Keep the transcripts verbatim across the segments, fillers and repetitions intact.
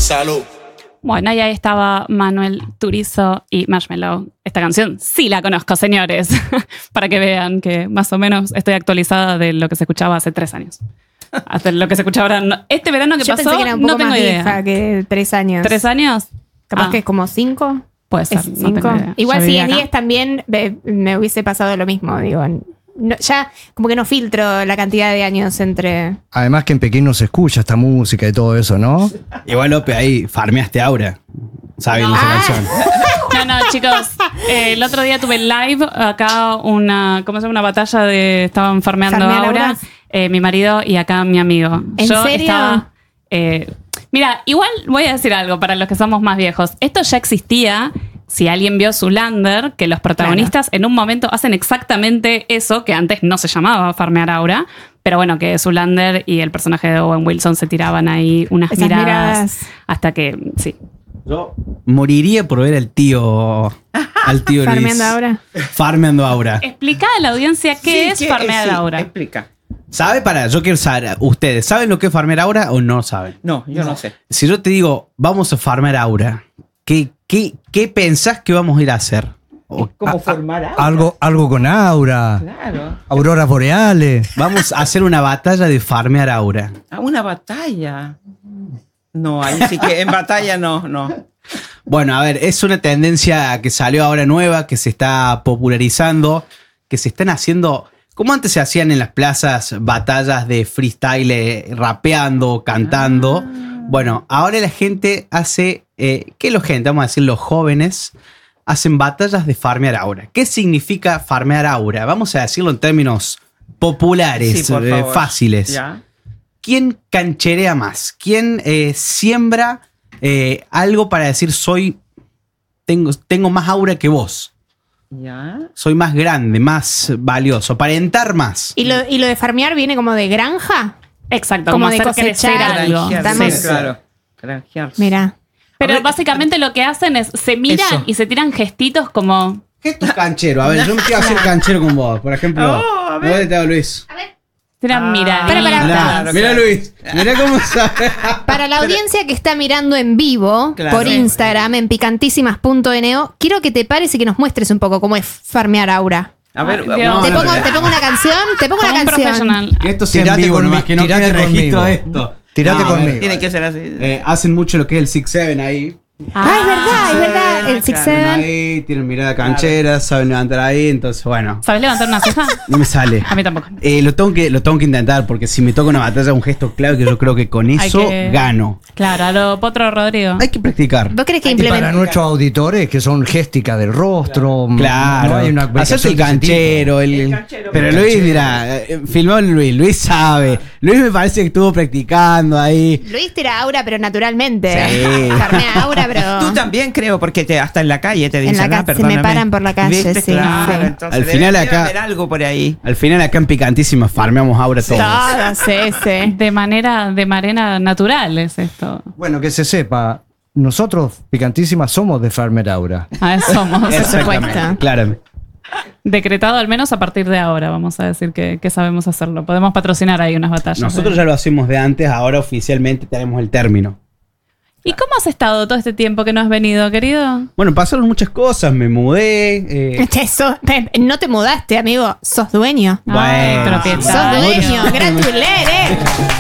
Salud. Bueno, y ahí estaba Manuel Turizo y Marshmello. Esta canción sí la conozco, señores. Para que vean que más o menos estoy actualizada de lo que se escuchaba hace tres años. Hasta lo que se escuchaba ahora. No. Este verano que Yo pasó, pensé que era un poco no tengo más idea. vieja que tres años. ¿Tres años? Capaz Ah, que es como cinco. puede ser, Es no cinco. tengo idea. Igual Yo si vivía es acá. diez también me, me hubiese pasado lo mismo. Digo, no, ya como que no filtro la cantidad de años entre... Además que en Pekín no se escucha esta música y todo eso, ¿no? Igual, Lope, ahí farmeaste Aura. Sabiendo No. esa canción. No, no, chicos. Eh, el otro día tuve live acá una, ¿cómo se llama? Una batalla de estaban farmeando ¿Farmear ahora. auras? Eh, mi marido y acá mi amigo. ¿En Yo serio? estaba. Eh, mira, igual voy a decir algo para los que somos más viejos. Esto ya existía. Si alguien vio Zoolander, que los protagonistas en un momento hacen exactamente eso, que antes no se llamaba farmear aura, pero bueno, que Zoolander y el personaje de Owen Wilson se tiraban ahí unas Esas miradas, miradas. hasta que, sí. Yo moriría por ver al tío. Al tío Luis. Farmeando Aura. Farmeando Aura. Explica a la audiencia qué es farmear sí, aura. Explica. ¿Sabe? Para, yo quiero saber, ¿ustedes saben lo que es farmear Aura o no saben? No, yo no, sé. Si yo te digo, vamos a farmear Aura, ¿qué, qué, qué pensás que vamos a ir a hacer? O- ¿Cómo a- formar aura? Algo, algo con aura, Claro. auroras boreales. Vamos a hacer una batalla de farmear Aura. Ah, una batalla. No, ahí sí que en batalla no, no. Bueno, a ver, es una tendencia que salió ahora nueva, que se está popularizando, que se están haciendo, como antes se hacían en las plazas, batallas de freestyle, eh, rapeando, cantando. Bueno, ahora la gente hace, eh, ¿qué la gente? Vamos a decir los jóvenes, hacen batallas de farmear aura. ¿Qué significa farmear aura? Vamos a decirlo en términos populares, Sí, por eh, favor. fáciles. Ya. ¿Quién cancherea más? ¿Quién eh, siembra eh, algo para decir soy tengo, tengo más aura que vos? Ya. Soy más grande, más valioso, aparentar más. ¿Y lo, y lo de farmear viene como de granja? Exacto, Como como, de hacer crecer cosechar. algo. Granjear, Estamos- sí, claro. Granjear. Mira. Pero A ver, básicamente lo que hacen es se miran Eso. y se tiran gestitos como. Gestos canchero. A ver, yo me quiero hacer canchero con vos. Por ejemplo, Oh, a ver. ¿dónde está Luis? tiran Ah. miraditas. Para, para, Mirá, mirá Luis. Mirá cómo sabe. Para la audiencia que está mirando en vivo Claro. por Instagram en picantísimas punto no, quiero que te pares y que nos muestres un poco cómo es farmear aura. A ver, Ay, Dios. no, ¿Te no, pongo, no. te pongo una canción? ¿Te pongo Como una un canción? profesional. Que esto sea Tirate en vivo, conmi- nomás, que no tirate quede registro conmigo. de esto. Tirate No, conmigo. Tiene que ser así. Eh, hacen mucho lo que es el six seven ahí. Ah, es verdad, es verdad. El Six Tienen Seven. ahí, tienen mirada canchera, saben levantar ahí, entonces bueno, ¿Sabes levantar una ceja? no me sale. A mí tampoco. Eh, lo, tengo que, lo tengo que intentar porque si me toca una batalla, un gesto clave que yo creo que con Hay eso que- gano. Claro, a lo Potro Rodrigo. Hay que practicar. ¿Vos crees que Y para implementar? nuestros auditores que son géstica del rostro, Claro, no hay una hacerte el aplicación de ese canchero, el, El canchero, pero el Luis, canchero. mira, eh, filmó el Luis, Luis sabe, Luis me parece que estuvo practicando ahí. Luis tira aura, pero naturalmente. Sí. Farmea aura, pero. Tú también creo, porque te, hasta en la calle te En dicen, la ah, ca- se me perdóname. paran por la calle, ¿Viste? sí, Claro, sí. entonces Al debe- final debe acá- haber algo por ahí. Al final acá en Picantísima farmeamos ahora todos. Todo, sí, sí. De manera, de manera natural es esto. Bueno, que se sepa, nosotros, Picantísimas, somos de Farmer Aura. A eso somos. Por Exactamente, supuesto. claro. Decretado al menos a partir de ahora, vamos a decir que, que sabemos hacerlo. Podemos patrocinar ahí unas batallas. Nosotros ya lo hacemos de antes, ahora oficialmente tenemos el término. ¿Y cómo has estado todo este tiempo que no has venido, querido? Bueno, pasaron muchas cosas, me mudé. eh, Che, sos- pe- no te mudaste, amigo. Sos dueño. Ay, Bueno. Sos propietario. dueño. Gratuler, eh.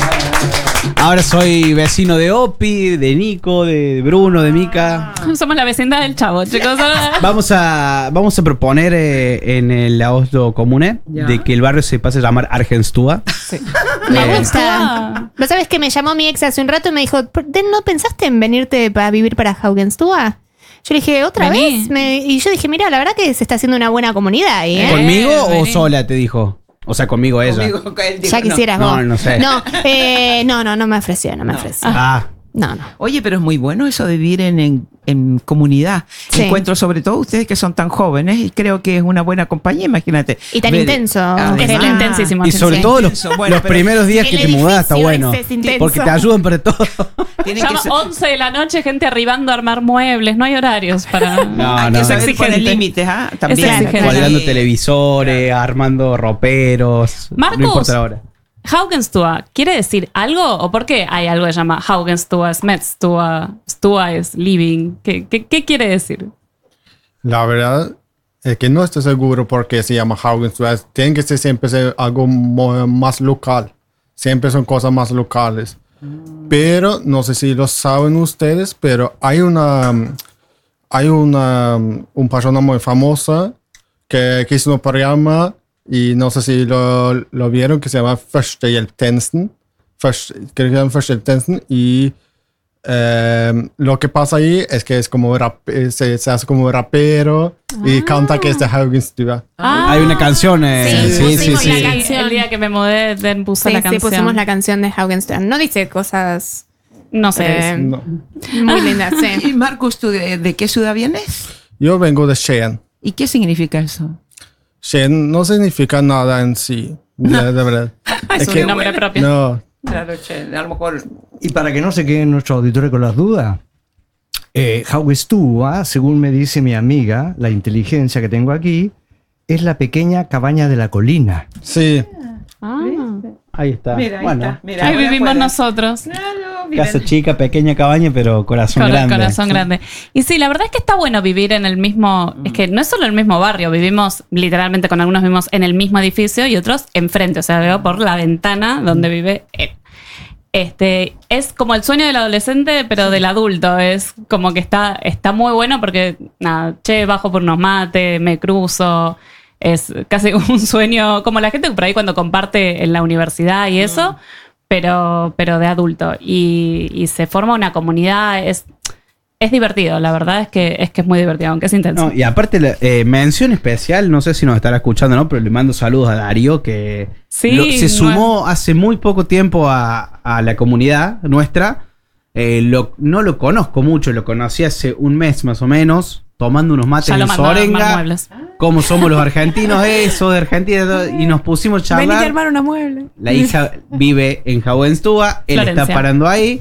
ahora soy vecino de Opi, de Nico, de Bruno, de Mica. Somos la vecindad del chavo, chicos. Vamos a, vamos a proponer eh, en el Aosto Comune Ya. de que el barrio se pase a llamar Argenstúa. Me Eh, gusta. ¿Vos sabés que me llamó mi ex hace un rato y me dijo, "¿Por qué ¿no pensaste en venirte para vivir para Haugenstua?" Yo le dije, ¿otra Vení. vez? Me- y yo dije, mira, la verdad que se está haciendo una buena comunidad ahí, ¿eh? ¿Conmigo o vení. sola te dijo? O sea, conmigo ella. Conmigo, él dijo, Ya no. quisieras No, vos. no sé. No, eh, no, no, no me ofreció, no me ofreció. Ah, No, no. Oye, pero es muy bueno eso de vivir en, en, en comunidad. Sí. Encuentro sobre todo ustedes que son tan jóvenes y creo que es una buena compañía, imagínate. Y tan Ver- intenso. Además- Es Además- intensísimo. y sobre sí. todo los, Intenso. Bueno, los pero primeros días que el te mudás, está edificio bueno. ese es intenso. Porque te ayudan para todo. Tienen Ya que ser- once de la noche, gente arribando a armar muebles. No hay horarios para. No, hay no. que saber Es poner exigente. límites, ¿ah? También. Es exigente. Colgando Sí. televisores, armando roperos. Marcos. No importa la hora. Haugenstua, ¿quiere decir algo? ¿O por qué hay algo que se llama Haugenstua, Smetstua, Stua es living? ¿Qué, qué, qué quiere decir? La verdad es que no estoy seguro por qué se llama Haugenstua. Tiene que ser siempre ser algo mo- más local. Siempre son cosas más locales. Mm. Pero no sé si lo saben ustedes, pero hay una hay una un persona muy famosa que, que hizo un programa y no sé si lo, lo vieron, que se llama Førstehjelptjenesten. Først, creo que se llama Førstehjelptjenesten y eh, lo que pasa ahí es que es como rap, se, se hace como rapero y Ah. canta que es de Haugenstua. Ah. Hay una canción. Eh, Sí, sí, sí, pusimos sí. la Sí, canción. el día que me mudé, Den puso Sí, la sí, canción. pusimos la canción de Haugenstua. No dice cosas No sé. Eh, No. muy lindas, sí. Y Marcus, ¿tú de, de qué ciudad vienes? Yo vengo de Skien. ¿Y qué significa eso? Skien no significa nada en sí, de, de verdad. Es un nombre propio. No, Claro, che, a lo mejor. Y para que no se queden nuestros auditores con las dudas, eh, Haugenstua, según me dice mi amiga, la inteligencia que tengo aquí, es la pequeña cabaña de la colina. sí. Ah. Ahí está. Mira, ahí bueno, está. Mira, Ahí ahora vivimos pueden- nosotros. Claro, miren. casa chica, pequeña cabaña, pero corazón Con el grande. corazón grande. Y sí, la verdad es que está bueno vivir en el mismo. Es que no es solo el mismo barrio, vivimos literalmente con algunos vivimos en el mismo edificio y otros enfrente. O sea, veo por la ventana donde vive él. Este, es como el sueño del adolescente, pero del adulto. Es como que está, está muy bueno porque, nada, che, bajo por unos mates, me cruzo. Es casi un sueño, como la gente por ahí cuando comparte en la universidad y eso, pero, pero de adulto. Y, y se forma una comunidad. Es, es divertido, la verdad es que es que es muy divertido, aunque es intenso. No, y aparte, la, eh, mención especial, no sé si nos estará escuchando, ¿no? Pero le mando saludos a Darío, que Sí, lo- se no- sumó hace muy poco tiempo a, a la comunidad nuestra. Eh, lo- no lo conozco mucho, lo conocí hace un mes más o menos, tomando unos mates Ya lo en mandó a armar Sorenga. muebles. Como somos los argentinos, eso de Argentina, y nos pusimos a Venite a charlar. armar una mueble. La hija vive en Haugenstua, él Florencia. está parando ahí.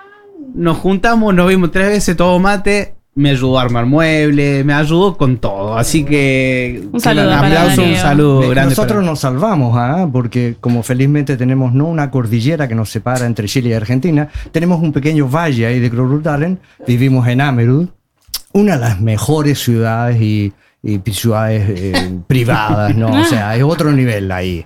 Nos juntamos, nos vimos tres veces, todo mate. Me ayudó a armar muebles, me ayudó con todo. Así que. Un saludo un para aplauso, un Darío. saludo Eh, grande. Nosotros para- nos salvamos, ¿ah? Porque como felizmente tenemos no una cordillera que nos separa entre Chile y Argentina, tenemos un pequeño valle ahí de Groruddalen, vivimos en Amerud, una de las mejores ciudades y, y ciudades eh, privadas, ¿no? O sea, es otro nivel ahí.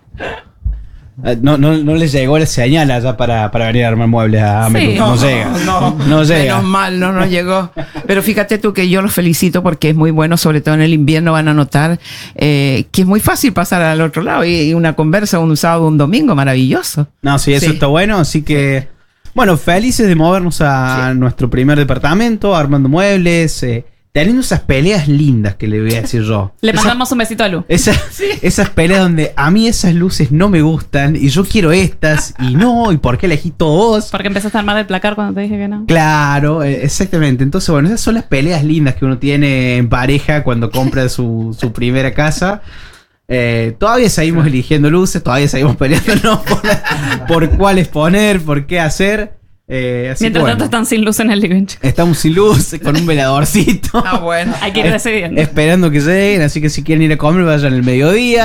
Eh, No, no, no les llegó la señal allá para, para venir a armar muebles a Amelú. Sí. No, llega. No, No llega. Menos mal, no nos llegó. Pero fíjate tú que yo los felicito porque es muy bueno, sobre todo en el invierno van a notar eh, que es muy fácil pasar al otro lado y, y una conversa un sábado, un domingo, maravilloso. No, sí, eso Sí. está bueno. Así que, bueno, felices de movernos a nuestro primer departamento, armando muebles, eh, teniendo esas peleas lindas que le voy a decir yo. Le Esas- mandamos un besito a Lu. Esas, esas peleas donde a mí esas luces no me gustan y yo quiero estas y no, ¿y por qué elegí todos? Porque empezaste a armar el placar cuando te dije que no. Claro, eh, exactamente. Entonces, bueno, esas son las peleas lindas que uno tiene en pareja cuando compra su, su primera casa. Eh, todavía seguimos eligiendo luces, todavía seguimos peleándonos por, por cuáles poner, por qué hacer. Eh, así Mientras que, bueno, tanto están sin luz en el living. estamos sin luz, con un veladorcito. Ah, bueno. Hay que ir decidiendo. Esperando que lleguen, así que si quieren ir a comer, vayan el mediodía.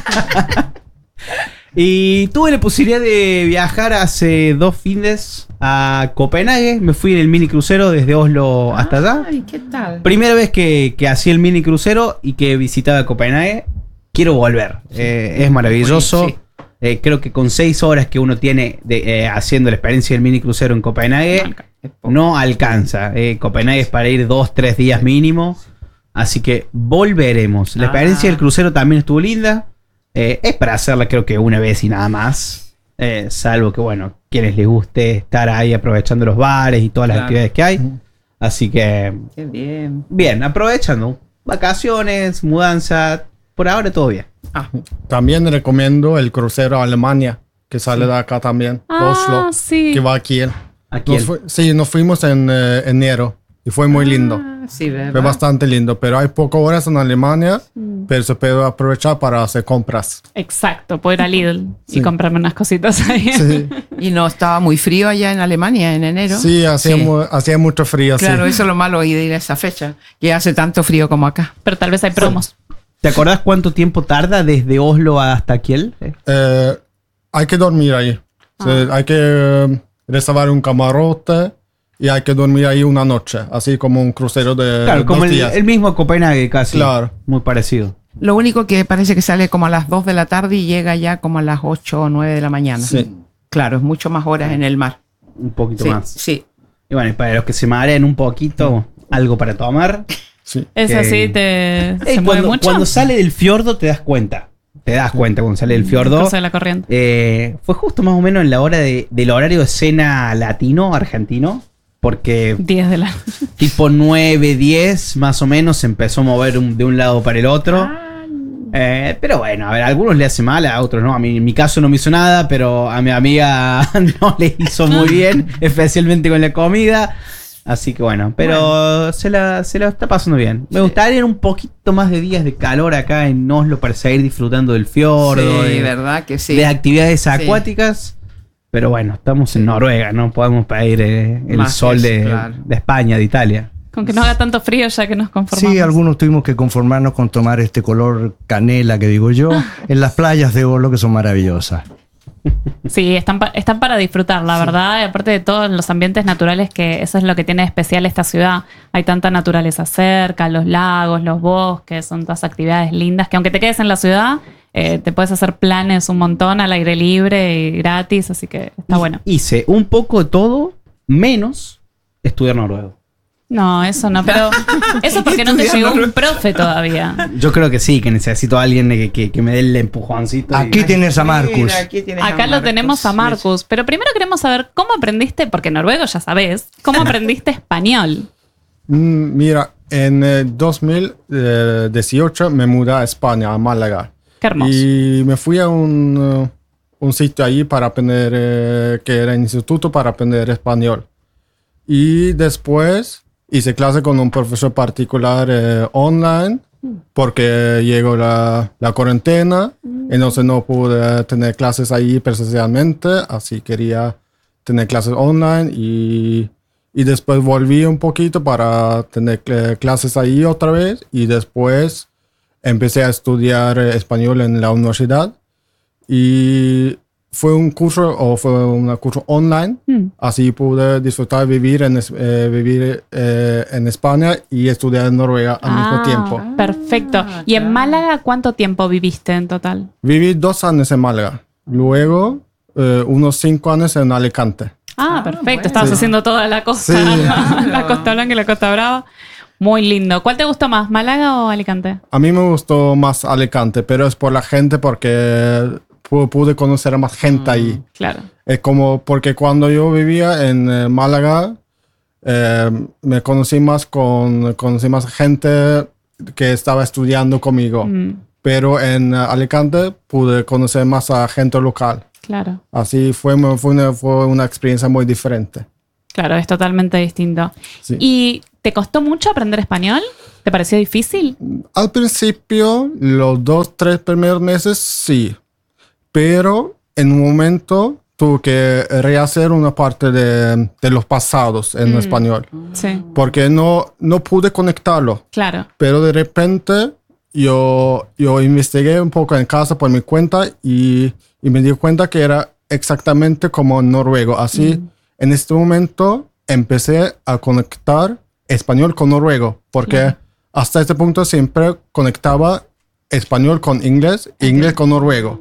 Y tuve la posibilidad de viajar hace dos fines a Copenhague. Me fui en el mini crucero desde Oslo hasta allá. Ay, ¿qué tal? Primera vez que, que hacía el mini crucero y que visitaba Copenhague. Quiero volver. Eh, es maravilloso. Sí. Eh, creo que con seis horas que uno tiene de, eh, haciendo la experiencia del mini crucero en Copenhague, no alcanza. Eh, Copenhague es para ir dos, tres días mínimo. Así que volveremos. La Ah. experiencia del crucero también estuvo linda. Eh, es para hacerla creo que una vez y nada más. Eh, salvo que, bueno, quienes les guste estar ahí aprovechando los bares y todas las Claro. actividades que hay. Así que, Qué bien. bien, aprovechando. Vacaciones, mudanza. Por ahora todo bien. Ah, También recomiendo el crucero a Alemania, que sale de acá también, Ah, Oslo, sí. que va aquí. Aquí Nos el- fu- sí, nos fuimos en eh, enero y fue muy lindo. ah, sí, Fue ¿verdad? bastante lindo, pero hay pocas horas en Alemania, pero se puede aprovechar para hacer compras. Exacto, puedo ir a Lidl y Sí. comprarme unas cositas ahí. Sí, Y no estaba muy frío allá en Alemania en enero. sí, hacía, Sí. mu- hacía mucho frío. sí. Claro, eso es lo malo de ir a esa fecha, que hace tanto frío como acá. Pero tal vez hay promos. ¿Te acordás cuánto tiempo tarda desde Oslo hasta Kiel? Eh, Eh, hay que dormir ahí. Ah. O sea, hay que eh, reservar un camarote y hay que dormir ahí una noche, así como un crucero de Claro, como dos el, días. el mismo Copenhague casi. Claro. Muy parecido. Lo único que parece que sale como a las dos de la tarde y llega ya como a las ocho o nueve de la mañana. Sí. Claro, es mucho más horas en el mar. Un poquito Sí, más. sí. Y bueno, y para los que se marean un poquito, algo para tomar. Sí. ¿Es que- así? ¿Te, Eh, ¿Se mueve cuando, mucho? cuando sale del fiordo te das cuenta. Te das cuenta cuando sale del fiordo. Cosa de la corriente. Eh, fue justo más o menos en la hora de, del horario de cena latino, argentino. Porque diez de la... tipo nueve, diez más o menos se empezó a mover un- de un lado para el otro. Eh, pero bueno, a ver, a algunos le hace mal, a otros no. A mí, en mi caso no me hizo nada, pero a mi amiga no le hizo muy bien, especialmente con la comida. Así que bueno, pero Se, la, se la está pasando bien. Me gustaría un poquito más de días de calor acá en Oslo para seguir disfrutando del fiordo, Sí, de, verdad que sí. de actividades Sí. acuáticas. Pero bueno, estamos en Noruega, no podemos pedir eh, el Más sol eso, de, claro. de España, de Italia. Con que no haga tanto frío ya que nos conformamos. Sí, algunos tuvimos que conformarnos con tomar este color canela que digo yo en las playas de Oslo, que son maravillosas. Sí, están, pa- están para disfrutar, la verdad. Y aparte de todos los ambientes naturales, que eso es lo que tiene de especial esta ciudad. Hay tanta naturaleza cerca, los lagos, los bosques, son todas actividades lindas que aunque te quedes en la ciudad, eh, te puedes hacer planes un montón al aire libre y gratis, así que está bueno. Hice un poco de todo, menos estudiar noruego. No, eso no, pero eso porque no te llegó un profe todavía. Yo creo que sí, que necesito a alguien que, que- que me dé el empujoncito. y- Aquí tienes a Marcus. Mira, aquí tienes a Acá lo Marcus. tenemos a Marcus, pero primero queremos saber cómo aprendiste, porque noruego ya sabes, cómo aprendiste español. Mm, Mira, en eh, dos mil dieciocho me mudé a España, a Málaga. Qué hermoso. Y me fui a un, eh, un sitio ahí para aprender, eh, que era el instituto para aprender español. Y después hice clase con un profesor particular eh, online porque llegó la, la cuarentena, entonces no pude tener clases ahí presencialmente, así quería tener clases online y, y después volví un poquito para tener eh, clases ahí otra vez y después empecé a estudiar eh, español en la universidad y fue un curso o fue un curso online, Mm. así pude disfrutar vivir en es- eh, vivir eh, en España y estudiar en Noruega al mismo Ah, tiempo. Perfecto. ¿Y en Málaga cuánto tiempo viviste en total? Viví dos años en Málaga, luego eh, unos cinco años en Alicante. Ah, perfecto. Estabas haciendo toda la costa, Sí. la Costa Blanca y la Costa Brava. Muy lindo. ¿Cuál te gustó más, Málaga o Alicante? A mí me gustó más Alicante, pero es por la gente porque pu- pude conocer a más gente ahí. Claro. Es como porque cuando yo vivía en eh, Málaga, eh, me conocí más con conocí más gente que estaba estudiando conmigo. Mm, Pero en eh, Alicante pude conocer más a gente local. claro. Así fue, mu- fue, una, fue una experiencia muy diferente. Claro, es totalmente distinto. Sí. ¿Y te costó mucho aprender español? ¿Te pareció difícil? Al principio, los dos, tres primeros meses, sí. Pero en un momento tuve que rehacer una parte de, de los pasados en español. Sí. Porque no, no pude conectarlo. Claro. Pero de repente yo, yo investigué un poco en casa por mi cuenta y, y me di cuenta que era exactamente como en noruego. Así, en este momento empecé a conectar español con noruego, porque Claro. hasta este punto siempre conectaba español con inglés, inglés con noruego.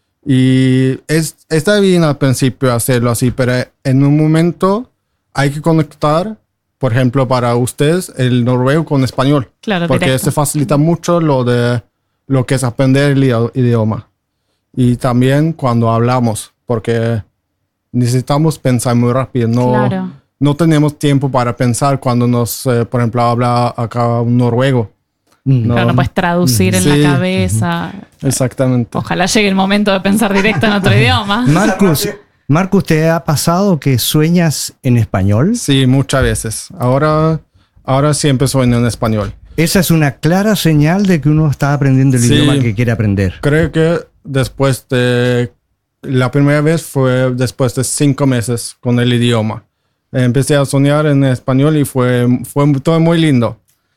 Y es, está bien al principio hacerlo así, pero en un momento hay que conectar, por ejemplo, para ustedes, el noruego con español. Claro, Porque directo. se facilita mucho lo de lo que es aprender el idi- idioma. Y también cuando hablamos, porque necesitamos pensar muy rápido. No, Claro. no tenemos tiempo para pensar cuando nos, eh, por ejemplo, habla acá un noruego. Mm. No. Claro, no puedes traducir en Sí. la cabeza. Exactamente. Ojalá llegue el momento de pensar directo en otro idioma. Marcus, Marcus, ¿te ha pasado que sueñas en español? Sí, muchas veces. Ahora, ahora siempre sueño en español. Esa es una clara señal de que uno está aprendiendo el Sí. idioma que quiere aprender. Creo que después de... La primera vez fue después de cinco meses con el idioma. Empecé a soñar en español y fue, fue todo muy lindo.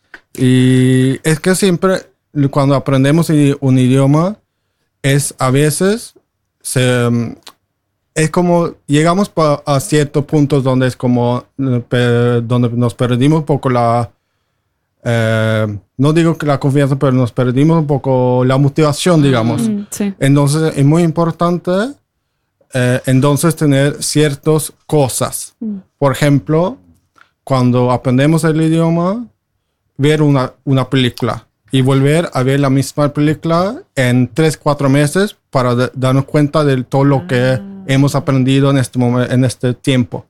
Y es que siempre cuando aprendemos i- un idioma es a veces se, um, es como llegamos pa- a ciertos puntos donde es como eh, pe- donde nos perdimos un poco la eh, no digo que la confianza, pero nos perdimos un poco la motivación, digamos. Mm, sí. Entonces es muy importante eh, entonces tener ciertas cosas. Por ejemplo, cuando aprendemos el idioma, ver una, una película y volver a ver la misma película en tres, cuatro meses para de- darnos cuenta de todo lo que hemos aprendido en este, momen- en este tiempo.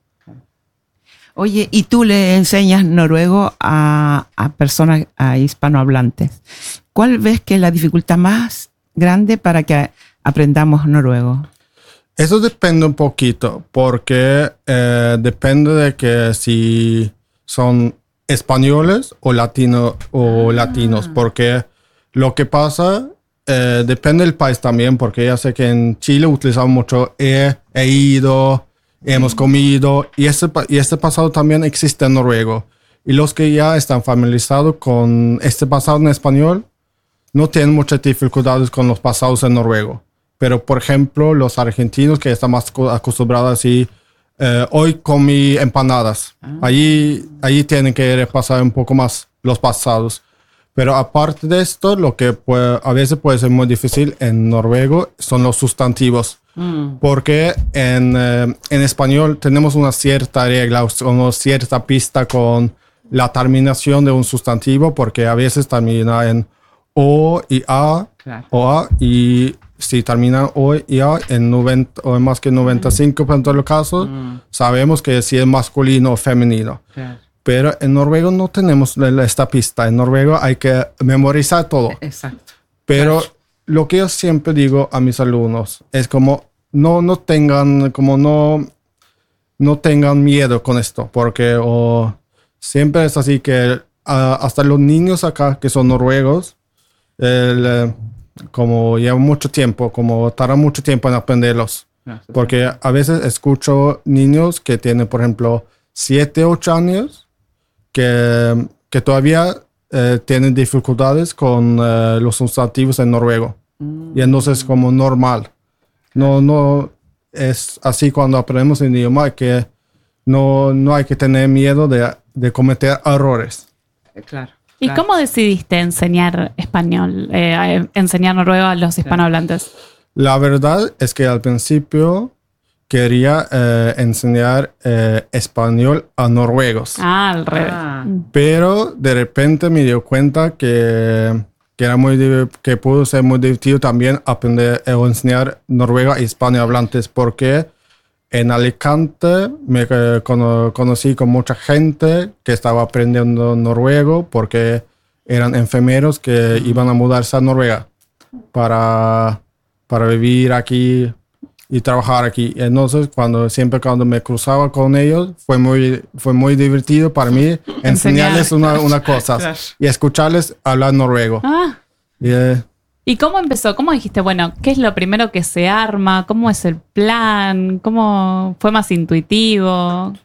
Oye, ¿y tú le enseñas noruego a, a personas, a hispanohablantes? ¿Cuál ves que es la dificultad más grande para que aprendamos noruego? Eso depende un poquito, porque eh, depende de que si son españoles o, latino, o latinos, porque lo que pasa eh, depende del país también, porque ya sé que en Chile utilizamos mucho he, he ido, hemos comido, y este, pa- y este pasado también existe en noruego. Y los que ya están familiarizados con este pasado en español no tienen muchas dificultades con los pasados en noruego. Pero, por ejemplo, los argentinos que están más co- acostumbrados así, eh, hoy comí empanadas. Allí, allí tienen que repasar un poco más los pasados. Pero aparte de esto, lo que puede- a veces puede ser muy difícil en noruego son los sustantivos. Porque en, eh, en español tenemos una cierta regla, una cierta pista con la terminación de un sustantivo, porque a veces termina en O y A, Claro. o A, y si termina O y A en noventa o en más que noventa y cinco por ciento de los casos, sabemos que si es masculino o femenino. Pero en noruego no tenemos la- esta pista. En noruego hay que memorizar todo. Exacto. Pero lo que yo siempre digo a mis alumnos es como no, no tengan, como no, no tengan miedo con esto, porque o, siempre es así que ah, hasta los niños acá que son noruegos, el, eh, como llevan mucho tiempo, como tardan mucho tiempo en aprenderlos. Porque a veces escucho niños que tienen, por ejemplo, siete, ocho años, que, que todavía eh, tienen dificultades con eh, los sustantivos en noruego. Y entonces es como normal. No, no es así cuando aprendemos el idioma, que no, no hay que tener miedo de, de cometer errores. Claro. ¿Y cómo decidiste enseñar español, eh, a- enseñar noruego a los hispanohablantes? La verdad es que al principio quería eh, enseñar eh, español a noruegos. Ah, al revés. Ah. Pero de repente me dio cuenta que, que, era muy, div- que pudo ser muy divertido también aprender o enseñar noruego a hispanohablantes, porque en Alicante me eh, cono- conocí con mucha gente que estaba aprendiendo noruego porque eran enfermeros que iban a mudarse a Noruega para, para vivir aquí y trabajar aquí. Entonces, cuando siempre cuando me cruzaba con ellos, fue muy, fue muy divertido para mí enseñarles una, una cosa Claro. y escucharles hablar noruego. Ah, Y, eh, ¿y cómo empezó? ¿Cómo dijiste, bueno, qué es lo primero que se arma? ¿Cómo es el plan? ¿Cómo fue más intuitivo?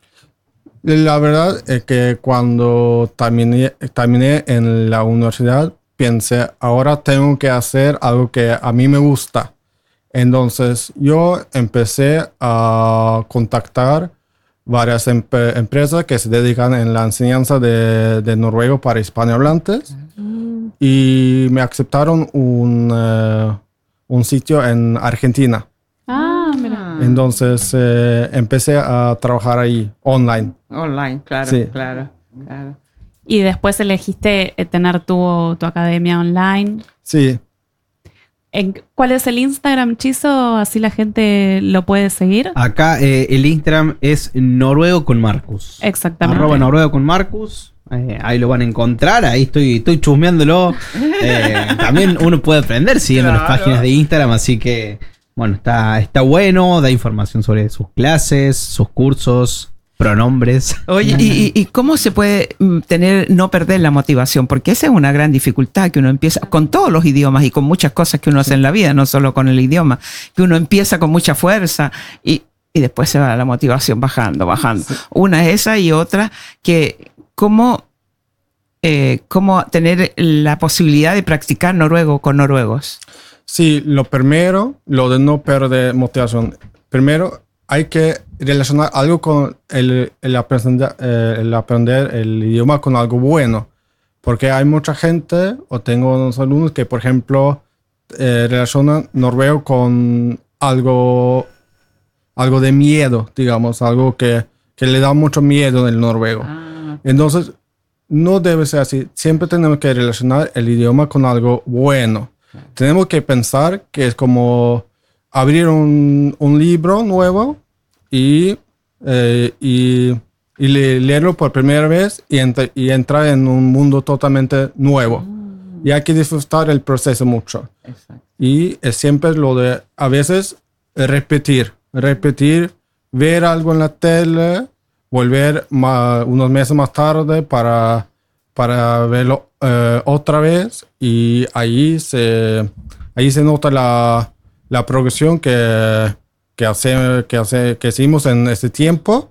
La verdad es que cuando terminé, terminé en la universidad, pensé, ahora tengo que hacer algo que a mí me gusta. Entonces yo empecé a contactar varias empe- empresas que se dedican en la enseñanza de, de noruego para hispanohablantes y me aceptaron un, eh, un sitio en Argentina. Ah, mira. Entonces eh, empecé a trabajar ahí online. Online, claro, Sí. claro, claro. Y después elegiste eh, tener tu, tu academia online. Sí. ¿En- ¿Cuál es el Instagram, Chizo? Así la gente lo puede seguir. Acá eh, el Instagram es noruego con Marcus. Exactamente. Arroba noruego con Marcus. Eh, ahí lo van a encontrar. Ahí estoy, estoy chusmeándolo. Eh, también uno puede aprender siguiendo las Claro. páginas de Instagram. Así que, bueno, está, está bueno. Da información sobre sus clases, sus cursos, pronombres. Oye, ¿y, y, y cómo se puede mm, tener, no perder la motivación? Porque esa es una gran dificultad que uno empieza con todos los idiomas y con muchas cosas que uno hace en la vida, no solo con el idioma, que uno empieza con mucha fuerza y, y después se va la motivación bajando, bajando. Una es esa y otra que cómo, eh, cómo tener la posibilidad de practicar noruego con noruegos. Sí, lo primero, lo de no perder motivación. Primero, hay que relacionar algo con el, el, aprender, eh, el aprender el idioma con algo bueno. Porque hay mucha gente, o tengo unos alumnos que, por ejemplo, eh, relacionan noruego con algo, algo de miedo, digamos, algo que, que le da mucho miedo del noruego. Ah. Entonces, no debe ser así. Siempre tenemos que relacionar el idioma con algo bueno. Tenemos que pensar que es como abrir un, un libro nuevo y, eh, y, y le, leerlo por primera vez y, ent- y entrar en un mundo totalmente nuevo. Mm. Y hay que disfrutar el proceso mucho. Exacto. Y es siempre lo de, a veces, repetir, repetir, ver algo en la tele, volver ma- unos meses más tarde para, para verlo Uh, otra vez y ahí se, ahí se nota la, la progresión que, que, hace, que, hace, que hicimos en este tiempo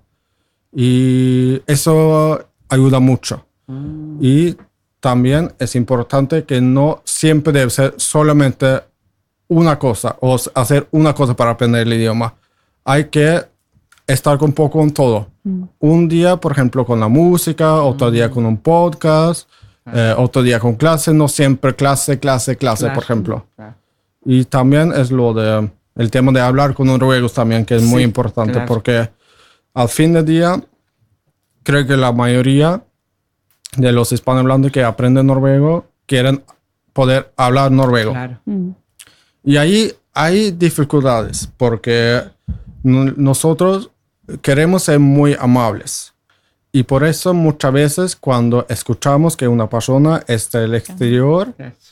y eso ayuda mucho. Mm. Y también es importante que no siempre debe ser solamente una cosa o hacer una cosa para aprender el idioma. Hay que estar un poco con todo. Mm. Un día, por ejemplo, con la música, otro mm. día con un podcast. Eh, otro día con clase, no siempre clase, clase, clase, clase. por ejemplo. Claro. Y también es lo de el tema de hablar con noruegos también, que es sí, muy importante, claro. Porque al fin del día, creo que la mayoría de los hispanohablantes que aprenden noruego quieren poder hablar noruego. Claro. Mm. Y ahí hay dificultades, porque n- nosotros queremos ser muy amables. Y por eso muchas veces cuando escuchamos que una persona está en el exterior,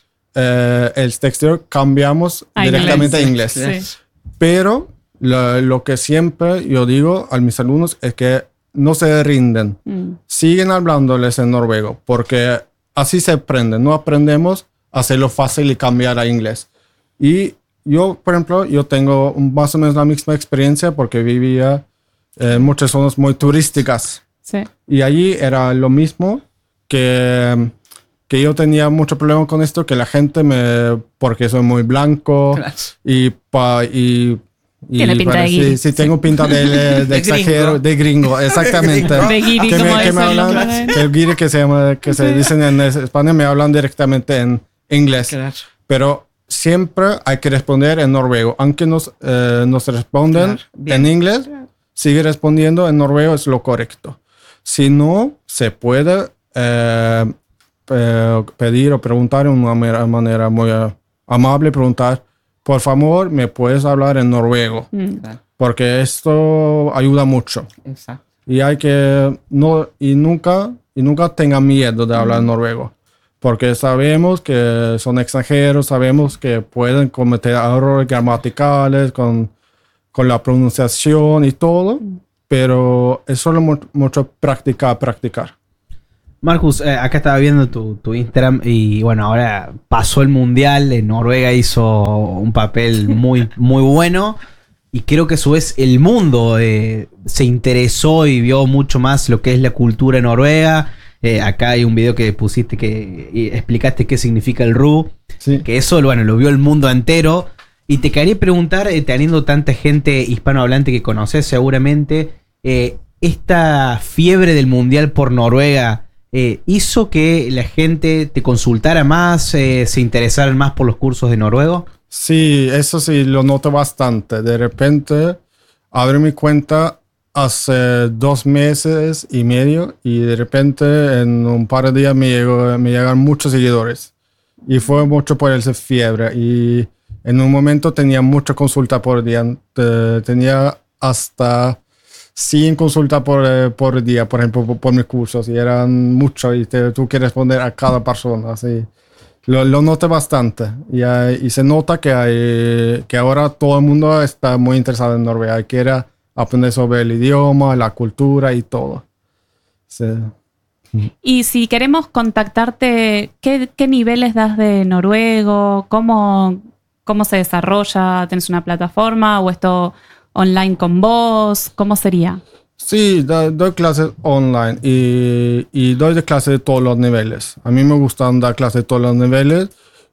eh, el exterior cambiamos a directamente inglés. a inglés. Sí. Pero lo, lo que siempre yo digo a mis alumnos es que no se rinden. Mm. Siguen hablándoles en noruego porque así se aprende. No aprendemos a hacerlo fácil y cambiar a inglés. Y yo, por ejemplo, yo tengo más o menos la misma experiencia porque vivía en muchas zonas muy turísticas. Sí. Y allí era lo mismo que, que yo tenía mucho problema con esto, que la gente me, porque soy muy blanco, claro. y, pa, y, y tiene pinta de guiri. Sí, sí, tengo pinta de, de, de exagero, gringo. de gringo, exactamente. De guiri, que como me, que me hablan, que el guiri que se llama, que se dicen en España, me hablan directamente en inglés. Claro. Pero siempre hay que responder en noruego, aunque nos, eh, nos responden claro. en inglés, sigue respondiendo en noruego, es lo correcto. Si no, se puede eh, eh, pedir o preguntar de una manera, manera muy uh, amable, preguntar, por favor, ¿me puedes hablar en noruego? Mm. Porque esto ayuda mucho. Exacto. Y hay que, no, y nunca, y nunca tengan miedo de hablar mm. noruego. Porque sabemos que son extranjeros, sabemos que pueden cometer errores gramaticales con, con la pronunciación y todo. Mm. Pero es solo mu- mucho practicar, practicar. Marcus, eh, acá estaba viendo tu, tu Instagram y bueno, ahora pasó el Mundial, en Noruega hizo un papel muy, muy bueno y creo que a su vez el mundo eh, se interesó y vio mucho más lo que es la cultura noruega. Eh, acá hay un video que pusiste que y explicaste qué significa el ru, sí. Que eso bueno, lo vio el mundo entero. Y te quería preguntar, eh, teniendo tanta gente hispanohablante que conoces seguramente, eh, esta fiebre del mundial por Noruega eh, hizo que la gente te consultara más, eh, se interesaran más por los cursos de noruego. Sí, eso sí, lo noto bastante. De repente abrí mi cuenta hace dos meses y medio y de repente en un par de días me, llegó, me llegaron muchos seguidores. Y fue mucho por esa fiebre. Y en un momento tenía mucha consulta por día. Eh, tenía hasta cien consultas por, por día, por ejemplo, por, por mis cursos. Y eran muchos y te, tú que responder a cada persona. Así. Lo, lo noté bastante. Y, hay, y se nota que, hay, que ahora todo el mundo está muy interesado en Noruega. Y quiere aprender sobre el idioma, la cultura y todo. Sí. Y si queremos contactarte, ¿qué, qué niveles das de noruego? ¿Cómo... ¿Cómo se desarrolla? ¿Tienes una plataforma o esto online con vos? ¿Cómo sería? Sí, do, doy clases online y, y doy de clases de todos los niveles. A mí me gustan dar clases de todos los niveles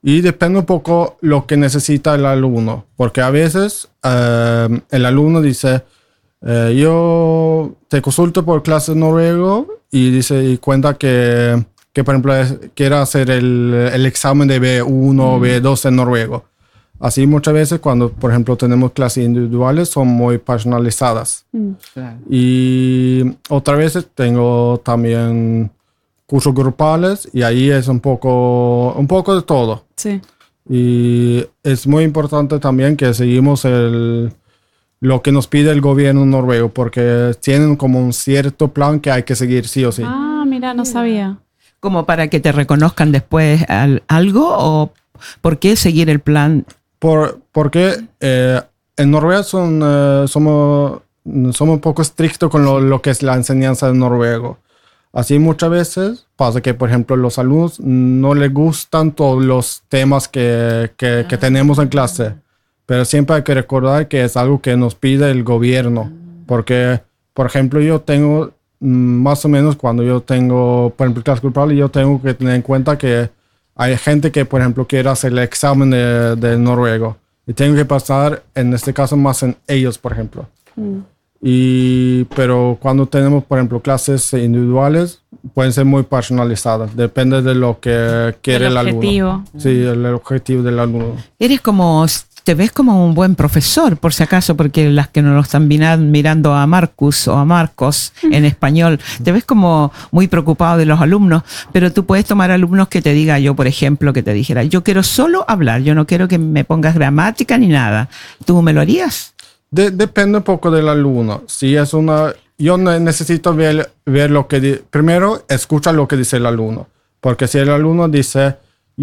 Y depende un poco lo que necesita el alumno, porque a veces eh, el alumno dice, eh, yo te consulto por clase de noruego y dice y cuenta que, que por ejemplo, es, quiere hacer el, el examen de B uno o mm. B dos en noruego. Así muchas veces cuando, por ejemplo, tenemos clases individuales son muy personalizadas. Mm. Claro. Y otras veces tengo también cursos grupales y ahí es un poco, un poco de todo. Sí. Y es muy importante también que seguimos el, lo que nos pide el gobierno noruego porque tienen como un cierto plan que hay que seguir sí o sí. Ah, mira, no sabía. ¿Como para que te reconozcan después al, algo o por qué seguir el plan? Por, porque eh, en Noruega son, eh, somos, somos un poco estrictos con lo, lo que es la enseñanza de noruego. Así muchas veces pasa que, por ejemplo, los alumnos no les gustan todos los temas que, que, que tenemos en clase. Pero siempre hay que recordar que es algo que nos pide el gobierno. Porque, por ejemplo, yo tengo, más o menos cuando yo tengo, por ejemplo, clase grupal, yo tengo que tener en cuenta que hay gente que, por ejemplo, quiere hacer el examen de, de noruego. Y tengo que pasar, en este caso, más en ellos, por ejemplo. Mm. Y, pero cuando tenemos, por ejemplo, clases individuales, pueden ser muy personalizadas. Depende de lo que quiere el, el alumno. Sí, el objetivo del alumno. Eres como, te ves como un buen profesor, por si acaso, porque las que nos lo están mirando a Marcus o a Marcos en español, te ves como muy preocupado de los alumnos, pero tú puedes tomar alumnos que te diga, yo por ejemplo, que te dijera, yo quiero solo hablar, yo no quiero que me pongas gramática ni nada. ¿Tú me lo harías? De, depende un poco del alumno. Si es una, yo necesito ver, ver lo que di, primero escucha lo que dice el alumno, porque si el alumno dice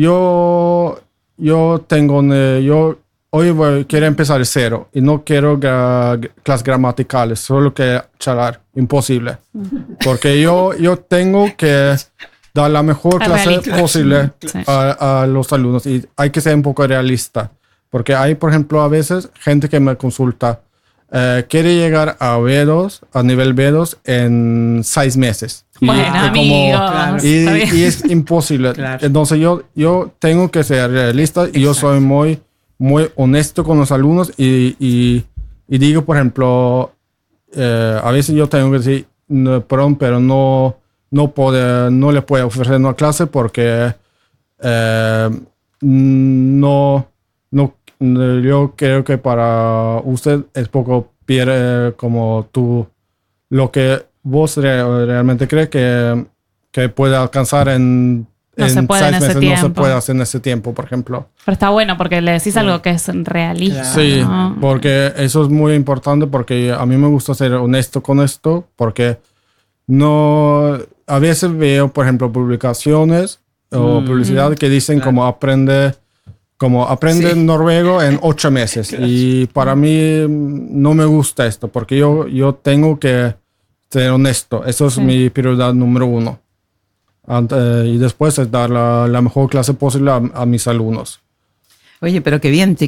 yo yo tengo yo hoy voy, quiero empezar de cero y no quiero gra, clases gramaticales, solo que charlar, imposible, porque yo yo tengo que dar la mejor clase realista. posible sí. a, a los alumnos y hay que ser un poco realista. Porque hay, por ejemplo, a veces gente que me consulta, eh, quiere llegar a B dos, a nivel B dos, en seis meses. Bueno, y, amigos. Como, y, y es imposible. Claro. Entonces yo, yo tengo que ser realista y Exacto. yo soy muy, muy honesto con los alumnos y, y, y digo, por ejemplo, eh, a veces yo tengo que decir, no, perdón, pero no, no, puede, no le puedo ofrecer una clase porque eh, no... No, yo creo que para usted es poco pierde como tú lo que vos re, realmente crees que, que puede alcanzar en, no en se puede seis en ese meses, tiempo. no se puede hacer en ese tiempo, por ejemplo. Pero está bueno porque le decís algo que es realista. Sí, ¿no? porque eso es muy importante porque a mí me gusta ser honesto con esto porque no, a veces veo, por ejemplo, publicaciones o mm, publicidad que dicen claro. como aprende Como aprende sí. noruego en ocho meses. Claro. Y para mí no me gusta esto, porque yo, yo tengo que ser honesto. Eso es sí. mi prioridad número uno. And, eh, y después es dar la, la mejor clase posible a, a mis alumnos. Oye, pero qué bien, te